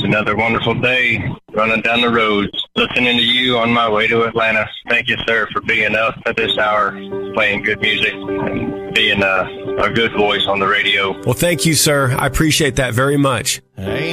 Another wonderful day running down the roads, listening to you on my way to Atlanta. Thank you, sir, for being up at this hour, playing good music and being a good voice on the radio. Well, thank you, sir. I appreciate that very much. Hey.